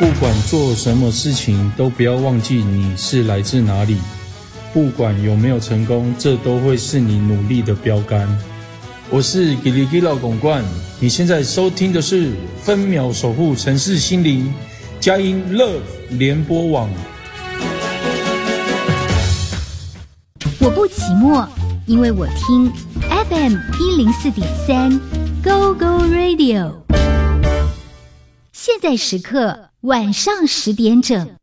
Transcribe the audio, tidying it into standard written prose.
不管做什么事情，都不要忘记你是来自哪里。不管有没有成功，这都会是你努力的标杆。我是吉里吉老公冠，你现在收听的是分秒守护城市心灵佳音 Love 联播网。 我不期末，因为我听 FM 104.3 Go Go Radio。现在时刻晚上10点整。